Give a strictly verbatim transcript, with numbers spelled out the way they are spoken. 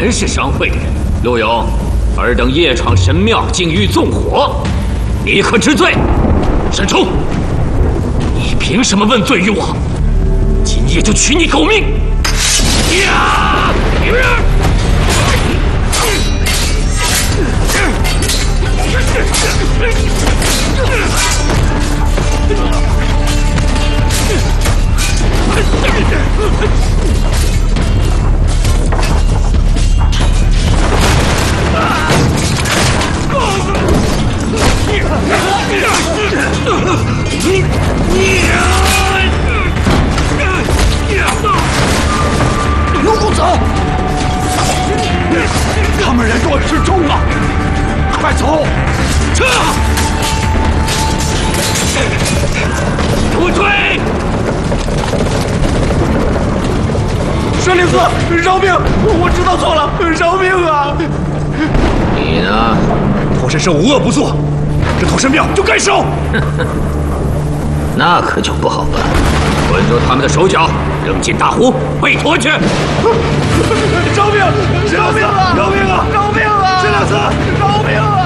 然是商会的人。陆勇，尔等夜闯神庙，境遇纵火，立刻治罪。沈冲，你凭什么问罪于我？今夜就取你狗命！呀！ 陆公子，他们人多势众啊，快走！ 撤！给我追！ 神灵寺，饶命！我知道错了，饶命啊！ 你呢？ 驼神社无恶不作，这驼神庙就该烧！ 那可就不好办。稳住他们的手脚，扔进大湖，喂驼去！ 饶命！饶命啊！饶命啊！饶命啊！神灵寺，饶命啊！